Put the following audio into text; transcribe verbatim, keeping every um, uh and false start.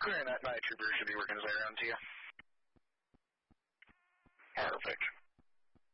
Clearing that night trooper should be working his way around to you. Perfect.